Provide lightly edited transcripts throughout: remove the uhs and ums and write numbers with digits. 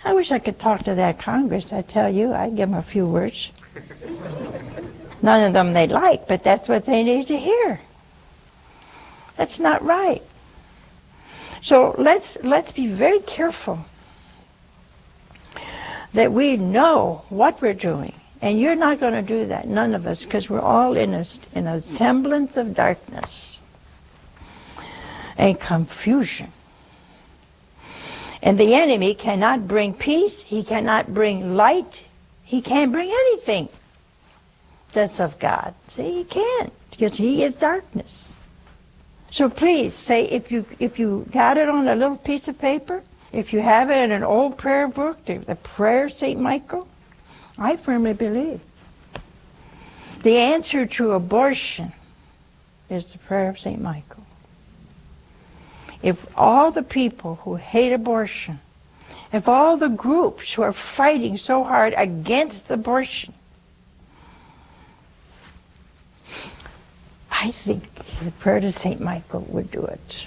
I wish I could talk to that Congress. I tell you, I'd give them a few words. None of them they like, but that's what they need to hear. That's not right. So let's be very careful that we know what we're doing. And you're not going to do that, none of us, because we're all in a semblance of darkness and confusion. And the enemy cannot bring peace, he cannot bring light, he can't bring anything that's of God. See, he can't, because he is darkness. So please say, if you got it on a little piece of paper, if you have it in an old prayer book, the prayer of St. Michael, I firmly believe the answer to abortion is the prayer of St. Michael. If all the people who hate abortion, if all the groups who are fighting so hard against abortion, I think the prayer to St. Michael would do it.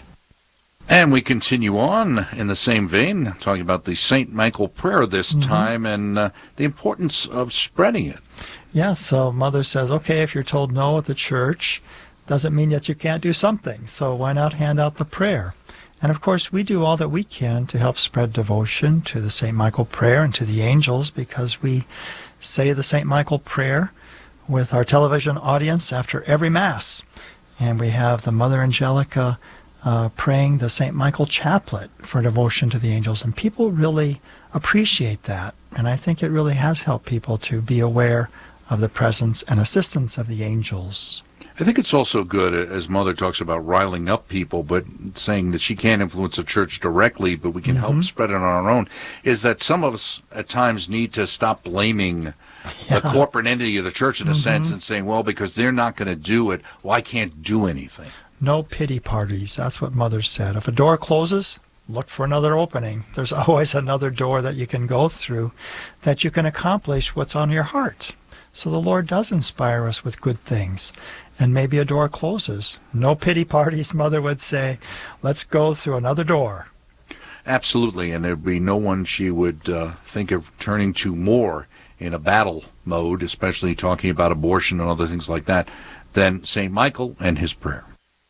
And we continue on in the same vein, talking about the St. Michael prayer this time and the importance of spreading it. Yeah, so Mother says, okay, if you're told no at the church, doesn't mean that you can't do something. So why not hand out the prayer? And of course, we do all that we can to help spread devotion to the St. Michael prayer and to the angels, because we say the St. Michael prayer with our television audience after every Mass. And we have the Mother Angelica praying the St. Michael chaplet for devotion to the angels. And people really appreciate that. And I think it really has helped people to be aware of the presence and assistance of the angels. I think it's also good, as Mother talks about riling up people, but saying that she can't influence the church directly, but we can help spread it on our own, is that some of us at times need to stop blaming the corporate entity of the church in a sense and saying, well, because they're not going to do it, well, I can't do anything. No pity parties. That's what Mother said. If a door closes, look for another opening. There's always another door that you can go through, that you can accomplish what's on your heart. So the Lord does inspire us with good things. And maybe a door closes. No pity parties, Mother would say. Let's go through another door. Absolutely, and there'd be no one she would think of turning to more in a battle mode, especially talking about abortion and other things like that, than St. Michael and his prayer.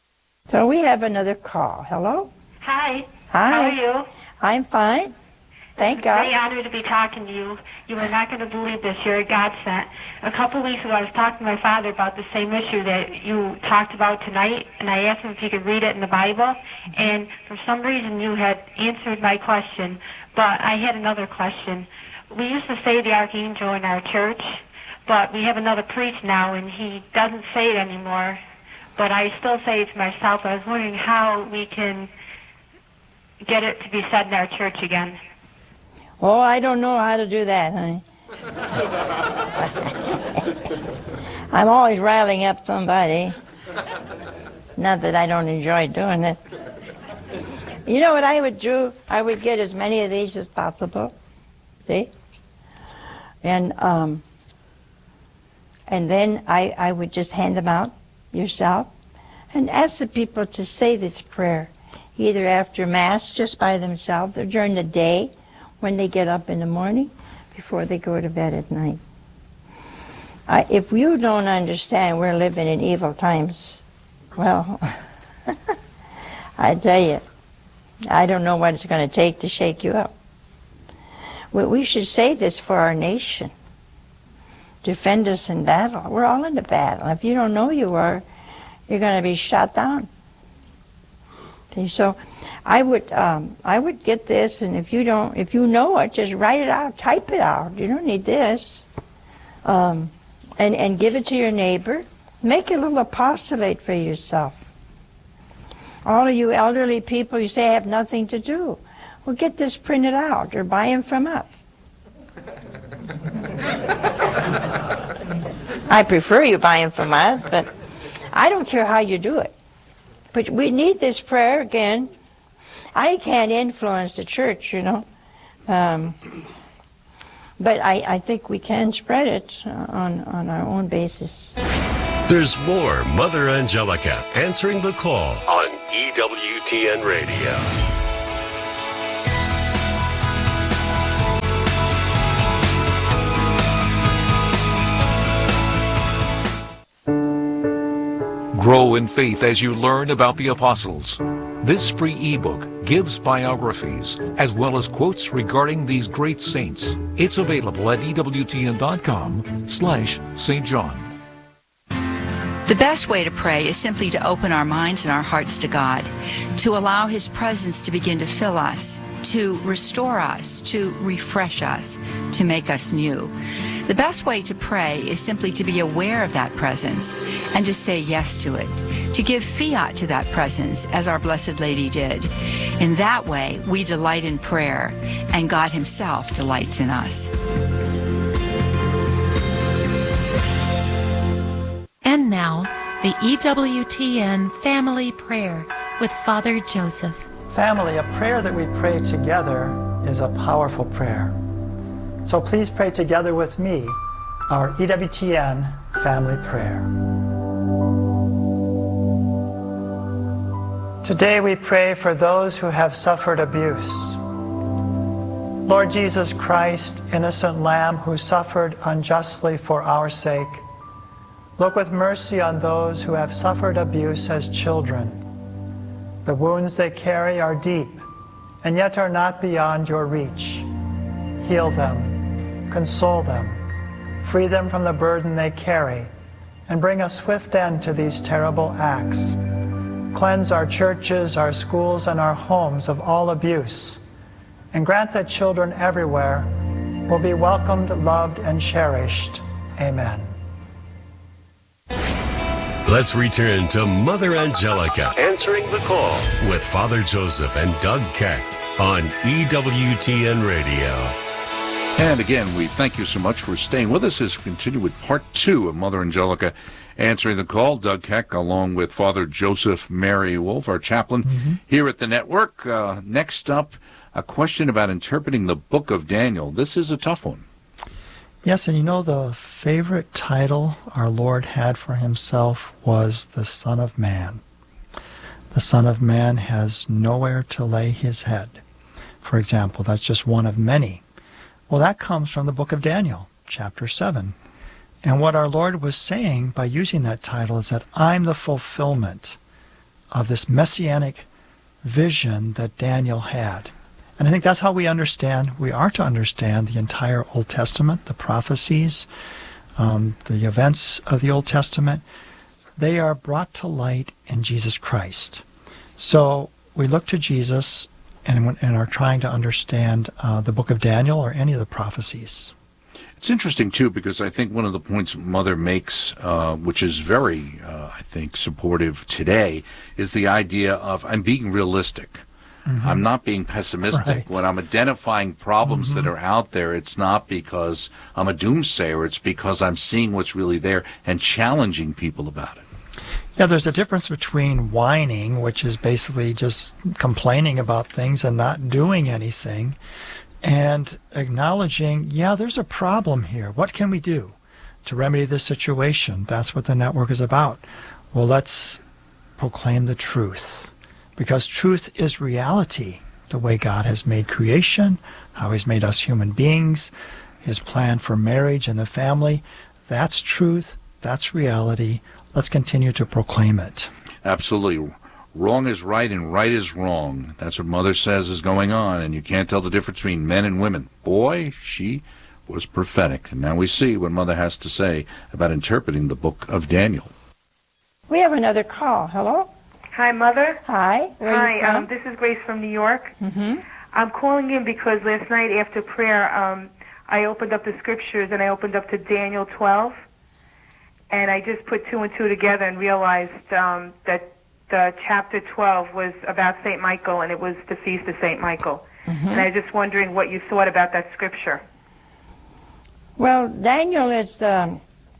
So we have another call. Hello? Hi. Hi. How are you? I'm fine. Thank God. I'm very honored to be talking to you. You are not going to believe this. You're a godsend. A couple of weeks ago, I was talking to my father about the same issue that you talked about tonight, and I asked him if he could read it in the Bible, and for some reason you had answered my question, but I had another question. We used to say the Archangel in our church, but we have another priest now, and he doesn't say it anymore, but I still say it to myself. I was wondering how we can get it to be said in our church again. Oh, I don't know how to do that, honey. I'm always riling up somebody. Not that I don't enjoy doing it. You know what I would do? I would get as many of these as possible. See? And then I would just hand them out yourself and ask the people to say this prayer, either after Mass just by themselves or during the day when they get up in the morning before they go to bed at night. If you don't understand we're living in evil times, well, I tell you, I don't know what it's going to take to shake you up. We should say this for our nation. Defend us in battle. We're all in the battle. If you don't know you are, you're going to be shot down. See, so I would get this, and if you know it, just write it out, type it out. You don't need this, and give it to your neighbor. Make a little apostolate for yourself. All of you elderly people, you say have nothing to do. Well, get this printed out or buy them from us. I prefer you buy them from us, but I don't care how you do it. But we need this prayer again. I can't influence the church, you know. But I think we can spread it on our own basis. There's more Mother Angelica answering the call on EWTN Radio. Grow in faith as you learn about the apostles. This free ebook gives biographies as well as quotes regarding these great saints. It's available at EWTN.com/St. John. The best way to pray is simply to open our minds and our hearts to God, to allow His presence to begin to fill us, to restore us, to refresh us, to make us new. The best way to pray is simply to be aware of that presence and to say yes to it, to give fiat to that presence as our Blessed Lady did. In that way, we delight in prayer, and God Himself delights in us. And now, the EWTN Family Prayer with Father Joseph. Family, a prayer that we pray together is a powerful prayer. So please pray together with me our EWTN Family Prayer. Today we pray for those who have suffered abuse. Lord Jesus Christ, innocent Lamb who suffered unjustly for our sake, look with mercy on those who have suffered abuse as children. The wounds they carry are deep and yet are not beyond your reach. Heal them, console them, free them from the burden they carry, and bring a swift end to these terrible acts. Cleanse our churches, our schools, and our homes of all abuse, and grant that children everywhere will be welcomed, loved, and cherished. Amen. Let's return to Mother Angelica answering the call with Father Joseph and Doug Keck on EWTN Radio. And again, we thank you so much for staying with us as we continue with part 2 of Mother Angelica answering the call. Doug Keck along with Father Joseph Mary Wolf, our chaplain here at the network. Next up, a question about interpreting the book of Daniel. This is a tough one. Yes, and you know, the favorite title our Lord had for Himself was the Son of Man. The Son of Man has nowhere to lay His head. For example, that's just one of many. Well, that comes from the book of Daniel, chapter 7. And what our Lord was saying by using that title is that I'm the fulfillment of this messianic vision that Daniel had. And I think that's how we are to understand the entire Old Testament, the prophecies, the events of the Old Testament. They are brought to light in Jesus Christ. So we look to Jesus and are trying to understand the book of Daniel or any of the prophecies. It's interesting, too, because I think one of the points Mother makes, which is very, I think, supportive today, is the idea of I'm being realistic. I'm not being pessimistic. Right. When I'm identifying problems that are out there, it's not because I'm a doomsayer. It's because I'm seeing what's really there and challenging people about it. Yeah, there's a difference between whining, which is basically just complaining about things and not doing anything, and acknowledging, yeah, there's a problem here. What can we do to remedy this situation? That's what the network is about. Well, let's proclaim the truth. Because truth is reality, the way God has made creation, how He's made us human beings, His plan for marriage and the family. That's truth, that's reality. Let's continue to proclaim it. Absolutely. Wrong is right and right is wrong. That's what Mother says is going on, and you can't tell the difference between men and women. Boy, she was prophetic. And now we see what Mother has to say about interpreting the book of Daniel. We have another call. Hello? Hi, Mother. Hi. Where are you from? This is Grace from New York. Mm-hmm. I'm calling in because last night after prayer, I opened up the scriptures and I opened up to Daniel 12, and I just put 2 and 2 together and realized that chapter 12 was about St. Michael, and it was the feast of St. Michael. Mm-hmm. And I was just wondering what you thought about that scripture. Well, Daniel is the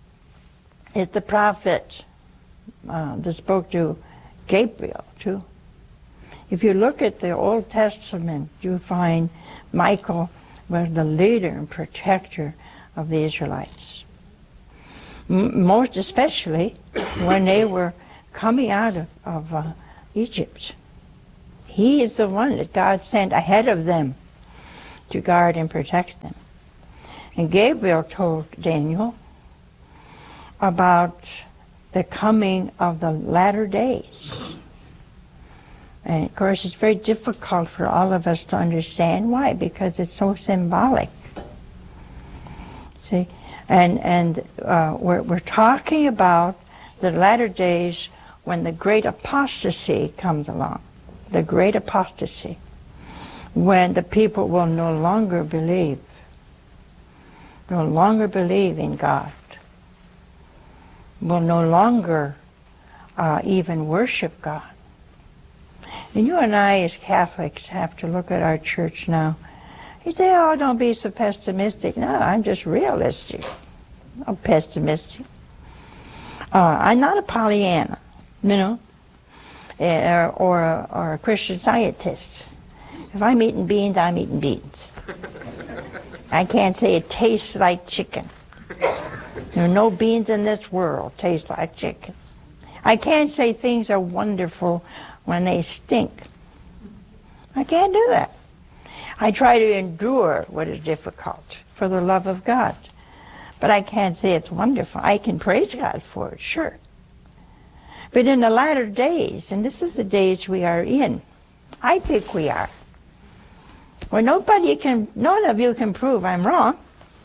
prophet that spoke to Gabriel, too. If you look at the Old Testament, you find Michael was the leader and protector of the Israelites. Most especially when they were coming out of Egypt. He is the one that God sent ahead of them to guard and protect them. And Gabriel told Daniel about the coming of the latter days. And of course, it's very difficult for all of us to understand. Why? Because it's so symbolic. See, and we're talking about the latter days when the great apostasy comes along. The great apostasy, when the people will no longer believe in God, will no longer even worship God. And you and I as Catholics have to look at our church now. You say, oh, don't be so pessimistic. No, I'm just realistic. I'm pessimistic. I'm not a Pollyanna, you know, or a Christian Scientist. If I'm eating beans, I'm eating beans. I can't say it tastes like chicken. There are no beans in this world taste like chicken. I can't say things are wonderful when they stink. I can't do that. I try to endure what is difficult for the love of God. But I can't say it's wonderful. I can praise God for it, sure. But in the latter days, and this is the days we are in, I think we are, where none of you can prove I'm wrong.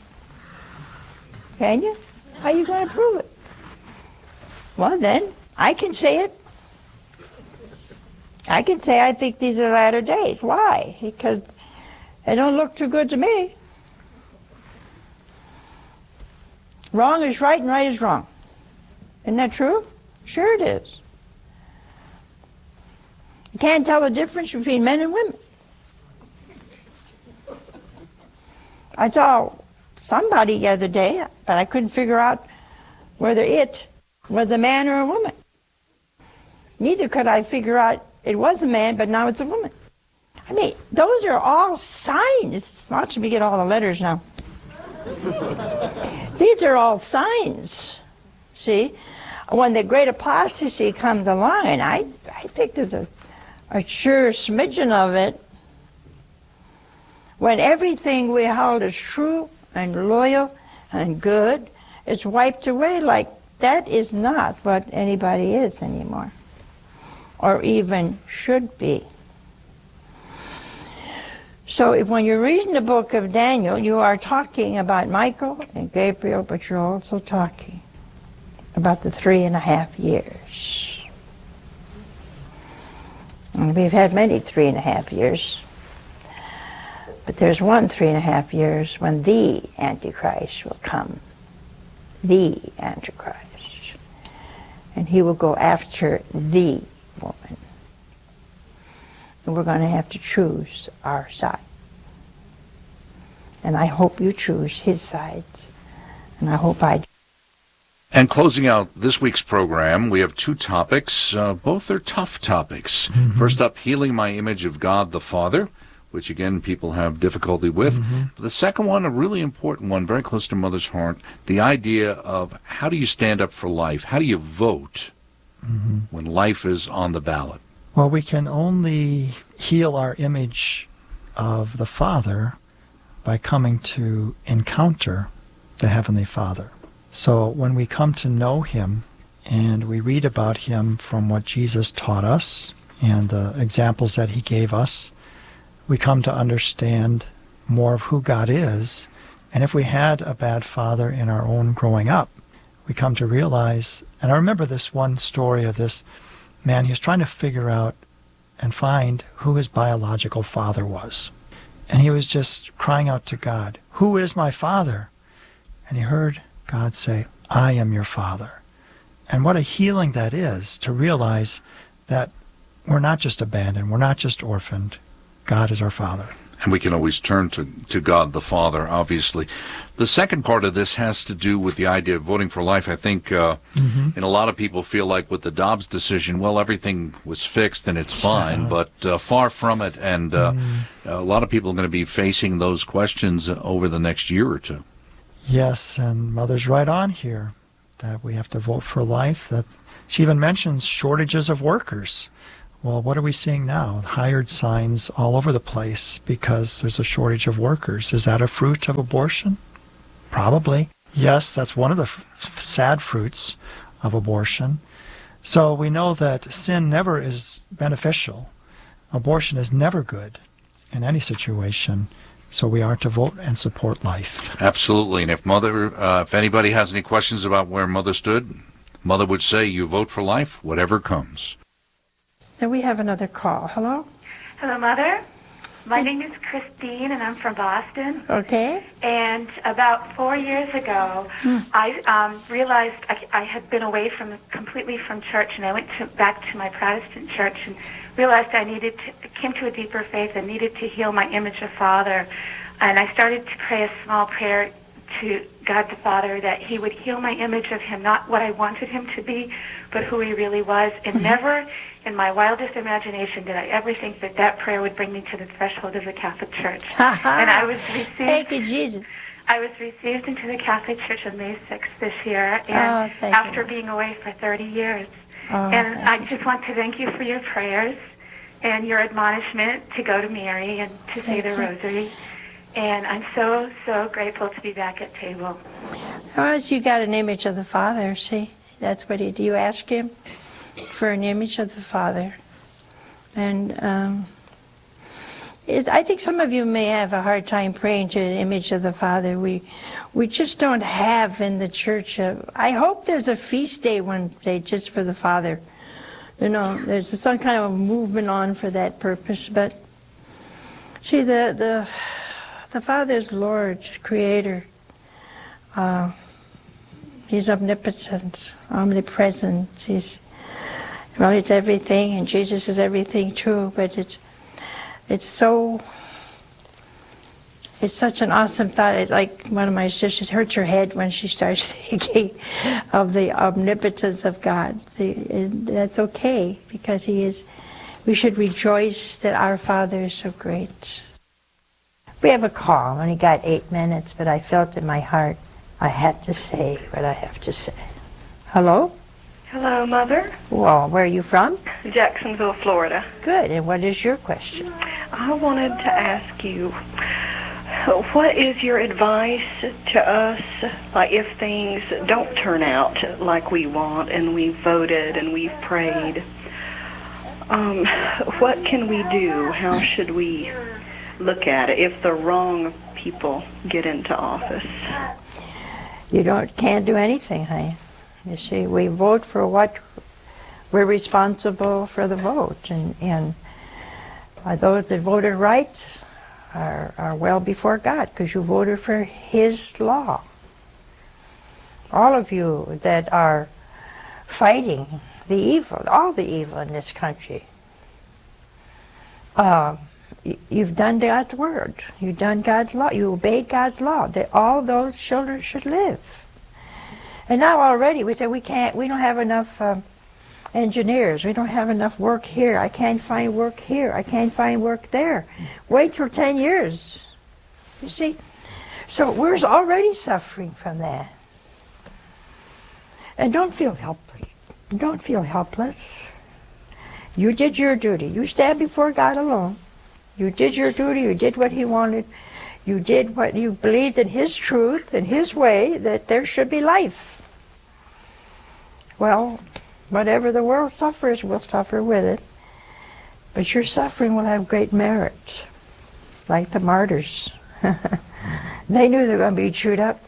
Can you? How are you going to prove it? Well then, I can say it. I can say I think these are latter days. Why? Because they don't look too good to me. Wrong is right and right is wrong. Isn't that true? Sure it is. You can't tell the difference between men and women. I saw somebody the other day, but I couldn't figure out whether it was a man or a woman. Neither could I figure out it was a man, but now it's a woman. I mean, those are all signs. Watch me get all the letters now. These are all signs. See? When the great apostasy comes along, and I think there's a sure smidgen of it, when everything we held as true and loyal and good is wiped away, like that is not what anybody is anymore, or even should be. So when you're reading the book of Daniel, you are talking about Michael and Gabriel, but you're also talking about the 3.5 years. And we've had many 3.5 years. But there's one 3.5 years when the Antichrist will come. The Antichrist. And he will go after the woman. And we're going to have to choose our side. And I hope you choose his side. And I hope I do. And closing out this week's program, we have two topics. Both are tough topics. Mm-hmm. First up, healing my image of God the Father, which again people have difficulty with. Mm-hmm. The second one, a really important one, very close to Mother's heart, the idea of how do you stand up for life? How do you vote when life is on the ballot? Well, we can only heal our image of the Father by coming to encounter the Heavenly Father. So when we come to know him and we read about him from what Jesus taught us and the examples that he gave us, we come to understand more of who God is. And if we had a bad father in our own growing up, we come to realize, and I remember this one story of this man, he was trying to figure out and find who his biological father was. And he was just crying out to God, "Who is my father?" And he heard God say, "I am your father." And what a healing that is, to realize that we're not just abandoned, we're not just orphaned. God is our Father. And we can always turn to God the Father, obviously. The second part of this has to do with the idea of voting for life. I think and a lot of people feel like with the Dobbs decision, well, everything was fixed and it's fine, but far from it. And a lot of people are going to be facing those questions over the next year or two. Yes, and Mother's right on here, that we have to vote for life. That she even mentions shortages of workers. Well, what are we seeing now? Hired signs all over the place because there's a shortage of workers. Is that a fruit of abortion? Probably. Yes, that's one of the sad fruits of abortion. So we know that sin never is beneficial. Abortion is never good in any situation. So we are to vote and support life. Absolutely. And if anybody has any questions about where Mother stood, Mother would say, you vote for life, whatever comes. Then we have another call. Hello? Hello, Mother. My name is Christine, and I'm from Boston. Okay. And about 4 years ago, I realized I had been away completely from church, and I went back to my Protestant church and realized came to a deeper faith and needed to heal my image of Father. And I started to pray a small prayer to God the Father that He would heal my image of Him, not what I wanted Him to be, but who He really was. And never in my wildest imagination did I ever think that prayer would bring me to the threshold of the Catholic Church. And I was received. Thank you, Jesus. I was received into the Catholic Church on May 6th this year, and after being away for 30 years. And I just want to thank you for your prayers and your admonishment to go to Mary and to say the Rosary. And I'm so, so grateful to be back at table. Well, you got an image of the Father, see? That's what you ask Him for an image of the Father. And I think some of you may have a hard time praying to an image of the Father. We just don't have in the church. I hope there's a feast day one day just for the Father. You know, there's some kind of a movement on for that purpose. But see, the Father's Lord, Creator. He's omnipotent, omnipresent. He's everything, and Jesus is everything too. But it's such an awesome thought. Like one of my sisters hurts her head when she starts thinking of the omnipotence of God. That's okay, because He is. We should rejoice that our Father is so great. We have a call. I only got 8 minutes, but I felt in my heart I had to say what I have to say. Hello? Hello, Mother. Well, where are you from? Jacksonville, Florida. Good. And what is your question? I wanted to ask you, what is your advice to us, like if things don't turn out like we want and we've voted and we've prayed? What can we do? How should we look at it if the wrong people get into office? You can't do anything, honey. You see, we vote for what we're responsible for the vote, and those that voted right are well before God, because you voted for His law. All of you that are fighting the evil, all the evil in this country, you've done God's word. You've done God's law. You obeyed God's law, that all those children should live. And now already we say we don't have enough engineers. We don't have enough work here. I can't find work here. I can't find work there. Wait till 10 years. You see? So we're already suffering from that. And don't feel helpless. Don't feel helpless. You did your duty. You stand before God alone. You did your duty. You did what He wanted. You did what you believed in His truth and His way, that there should be life. Well, whatever the world suffers, we'll suffer with it. But your suffering will have great merit, like the martyrs. They knew they were going to be chewed up.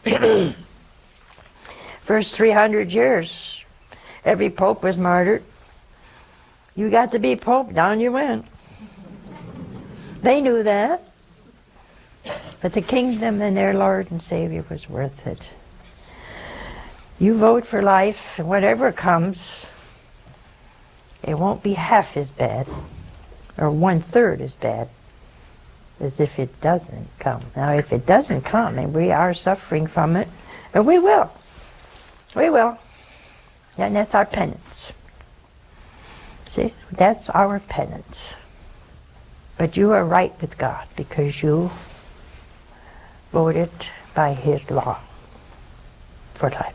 First 300 years, every pope was martyred. You got to be pope, down you went. They knew that. But the kingdom and their Lord and Savior was worth it. You vote for life, and whatever comes, it won't be half as bad, or 1/3 as bad, as if it doesn't come. Now, if it doesn't come, and we are suffering from it, but we will. We will. And that's our penance. See, that's our penance. But you are right with God, because you voted by His law for life.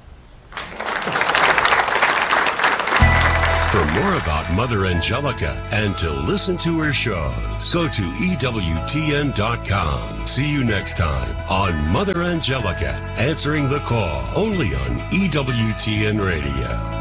For more about Mother Angelica and to listen to her shows, go to EWTN.com. See you next time on Mother Angelica, Answering the Call, only on EWTN Radio.